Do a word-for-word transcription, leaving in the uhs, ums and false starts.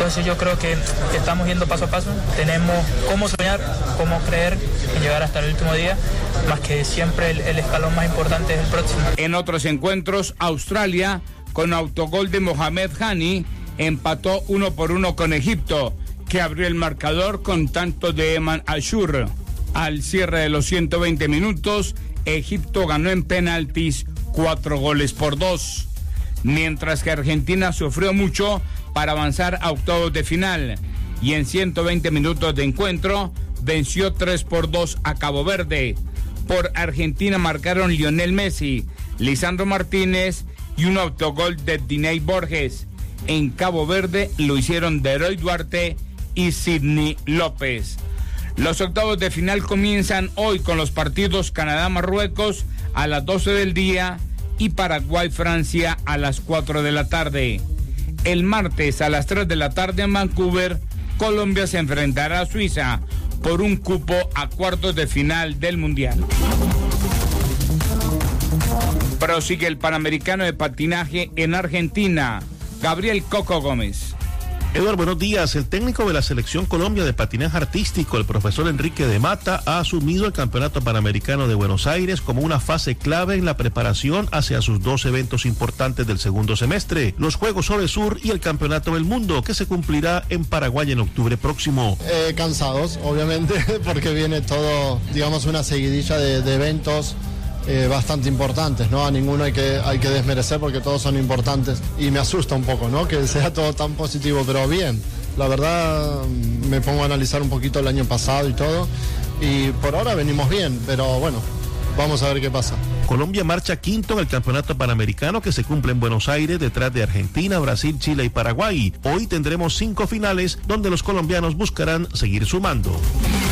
Entonces yo creo que estamos yendo paso a paso, tenemos cómo soñar, cómo creer en llegar hasta el último día, más que siempre el, el escalón más importante es el próximo. En otros encuentros, Australia, con autogol de Mohamed Hani, empató uno por uno con Egipto, que abrió el marcador con tanto de Eman Ashur. Al cierre de los ciento veinte minutos, Egipto ganó en penaltis cuatro goles por dos, mientras que Argentina sufrió mucho para avanzar a octavos de final y en ciento veinte minutos de encuentro venció tres por dos a Cabo Verde. Por Argentina marcaron Lionel Messi, Lisandro Martínez y un autogol de Diney Borges. En Cabo Verde lo hicieron Deroy Duarte y Sidney López. Los octavos de final comienzan hoy con los partidos Canadá-Marruecos a las doce del día y Paraguay-Francia a las cuatro de la tarde. El martes a las tres de la tarde en Vancouver, Colombia se enfrentará a Suiza por un cupo a cuartos de final del Mundial. Prosigue el Panamericano de Patinaje en Argentina. Gabriel Coco Gómez. Eduardo, buenos días. El técnico de la Selección Colombia de patinaje artístico, el profesor Enrique de Mata, ha asumido el Campeonato Panamericano de Buenos Aires como una fase clave en la preparación hacia sus dos eventos importantes del segundo semestre, los Juegos Ore Sur y el Campeonato del Mundo, que se cumplirá en Paraguay en octubre próximo. Eh, cansados, obviamente, porque viene todo, digamos, una seguidilla de, de eventos Eh, bastante importantes, ¿no? A ninguno hay que, hay que desmerecer porque todos son importantes y me asusta un poco, ¿no? Que sea todo tan positivo, pero bien, la verdad me pongo a analizar un poquito el año pasado y todo y por ahora venimos bien, pero bueno, vamos a ver qué pasa. Colombia marcha quinto en el Campeonato Panamericano que se cumple en Buenos Aires detrás de Argentina, Brasil, Chile y Paraguay. Hoy tendremos cinco finales donde los colombianos buscarán seguir sumando.